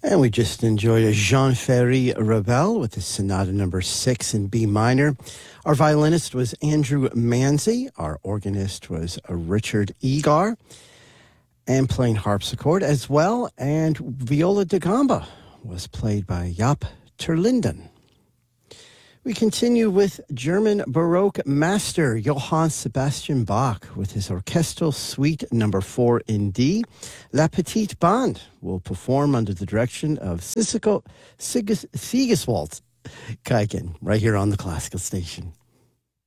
And we just enjoyed a Jean-Ferry Ravel with the Sonata number 6 in B minor. Our violinist was Andrew Manzi. Our organist was Richard Egar. And playing harpsichord as well. And viola da gamba was played by Jaap Terlinden. We continue with German Baroque master Johann Sebastian Bach with his orchestral suite number 4 in D. La Petite Bande will perform under the direction of Sigiswald Kaiken right here on the Classical Station.